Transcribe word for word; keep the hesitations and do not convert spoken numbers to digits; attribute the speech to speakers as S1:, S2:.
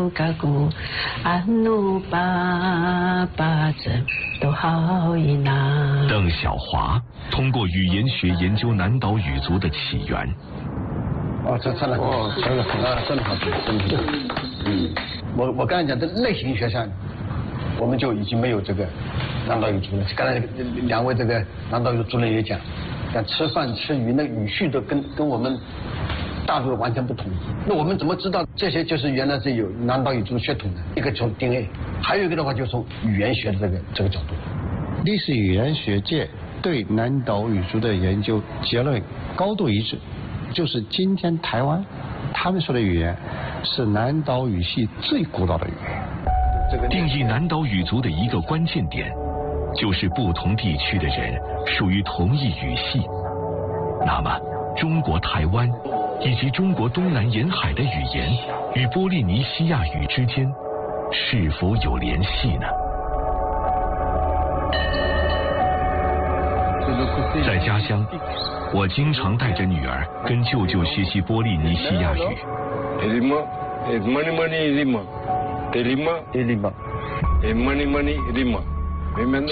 S1: 努嘎古，安努巴巴子都好伊那。
S2: 邓小华通过语言学研究南岛语族的起源。
S3: 哦，这唱的哦，唱的很啊，真的好听，真的好。嗯，我我刚才讲的类型学上，我们就已经没有这个南岛语族了。刚才两位这个南岛语族人也讲，讲吃饭吃鱼那语序都跟跟我们大陆完全不同。那我们怎么知道这些就是原来是有南岛语族血统的？一个从 D N A， 还有一个的话就从语言学的这个这个角度。
S4: 历史语言学界对南岛语族的研究结论高度一致。就是今天台湾他们说的语言是南岛语系最古老的语言。
S2: 定义南岛语族的一个关键点，就是不同地区的人属于同一语系。那么，中国台湾以及中国东南沿海的语言与波利尼西亚语之间是否有联系呢？在家乡，我经常带着女儿跟舅舅学习波利尼西亚语。
S5: Elima, mani mani lima, elima elima, mani mani lima.